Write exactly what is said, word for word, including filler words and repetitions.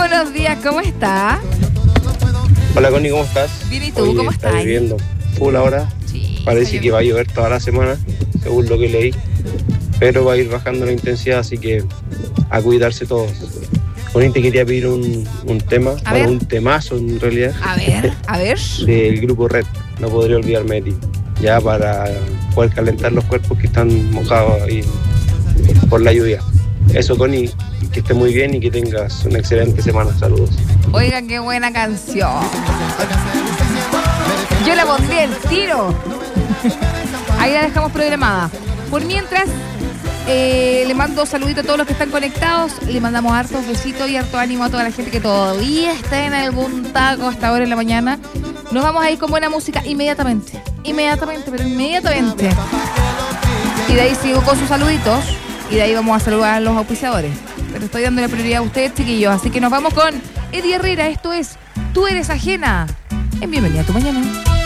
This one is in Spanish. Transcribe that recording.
buenos días, ¿cómo está? Hola Connie, ¿cómo estás? Bien, ¿y tú? Oye, ¿Cómo está estás? lloviendo full ahora. Sí, Parece que va a llover toda la semana, según lo que leí. Pero va a ir bajando la intensidad, así que a cuidarse todos. Connie, te quería pedir un, un tema, A bueno, ver. un temazo en realidad, A ver, a ver. del grupo Red. No podría olvidarme de ti. Ya para poder calentar los cuerpos que están mojados ahí por la lluvia. Eso, Connie, que esté muy bien y que tengas una excelente semana. Saludos. Oigan, qué buena canción. Yo la pondría el tiro. Ahí la dejamos programada. Por mientras, eh, le mando saluditos a todos los que están conectados. Le mandamos hartos besitos y harto ánimo a toda la gente que todavía está en algún taco hasta ahora en la mañana. Nos vamos a ir con buena música inmediatamente. Inmediatamente, pero inmediatamente. Y de ahí sigo con sus saluditos. Y de ahí vamos a saludar a los auspiciadores. Pero estoy dando la prioridad a ustedes, chiquillos. Así que nos vamos con Eddie Herrera. Esto es Tú Eres Ajena. En Bienvenida a tu Mañana.